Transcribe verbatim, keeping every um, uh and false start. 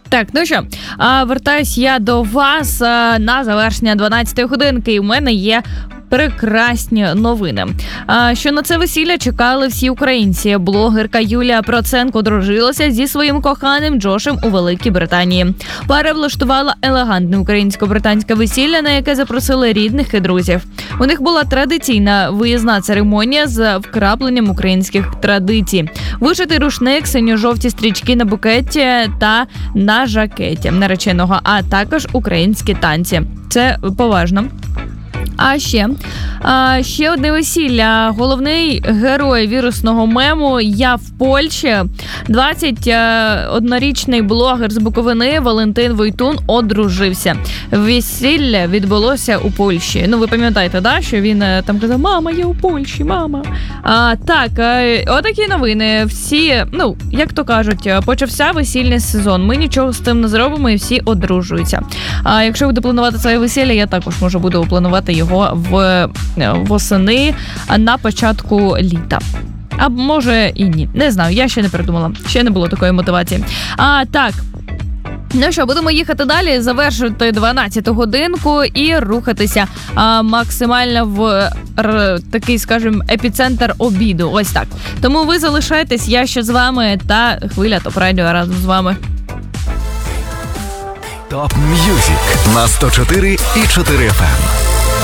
Так, ну що, а, вертаюсь я до вас а, на завершення дванадцятої годинки, і в мене є прекрасні новини. А, що на це весілля чекали всі українці. Блогерка Юлія Проценко одружилася зі своїм коханим Джошем у Великій Британії. Пара влаштувала елегантне українсько-британське весілля, на яке запросили рідних і друзів. У них була традиційна виїзна церемонія з вкрапленням українських традицій. Вишитий рушник, синьо-жовті стрічки на букеті та на жакеті нареченого, а також українські танці. Це поважно. А ще, а, ще одне весілля. Головний герой вірусного мему «Я в Польщі». двадцять однорічний блогер з Буковини Валентин Войтун одружився. Весілля відбулося у Польщі. Ну, ви пам'ятаєте, да, що він там казав: «Мама, я у Польщі, мама». А, так, отакі новини. Всі, ну, як то кажуть, почався весільний сезон. Ми нічого з тим не зробимо і всі одружуються. А якщо буде планувати своє весілля, я також можу буду планувати його в восени на початку літа. А може і ні. Не знаю, я ще не придумала. Ще не було такої мотивації. А, так. Ну що, будемо їхати далі, завершити дванадцяту годинку і рухатися а, максимально в р, такий, скажімо, епіцентр обіду. Ось так. Тому ви залишайтесь, я ще з вами та Хвиля Топ Радіо разом з вами. Топ М'юзик на сто чотири і чотири еф ем.